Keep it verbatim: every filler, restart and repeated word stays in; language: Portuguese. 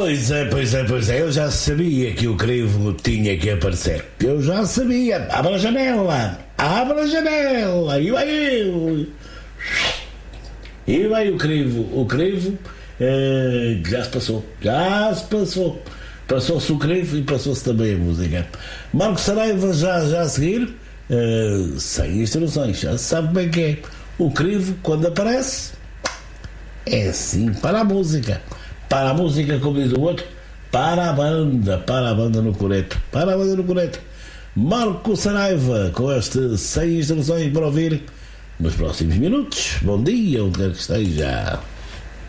Pois é, pois é, pois é. Eu já sabia que o crivo tinha que aparecer. Eu já sabia. Abra a janela. Abra a janela. E vai eu. E vai o crivo. O crivo eh, já se passou. Já se passou. Passou-se o crivo e passou-se também a música. Marco Saraiva já, já a seguir. Uh, sem instruções. Já se sabe bem que é. O crivo, quando aparece, é assim. Para a música. Para a música, como diz o outro. Para a banda. Para a banda no coreto. Para a banda no coreto. Marco Saraiva, com este sem instruções para ouvir nos próximos minutos. Bom dia, onde quer que esteja.